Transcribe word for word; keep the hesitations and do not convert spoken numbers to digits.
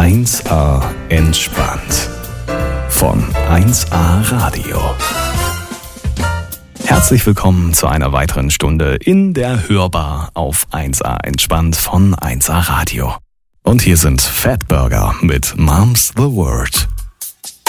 eins a entspannt von eins a Radio. Herzlich willkommen zu einer weiteren Stunde in der Hörbar auf eins a entspannt von eins a Radio. Und hier sind Fatburger mit Mom's the Word.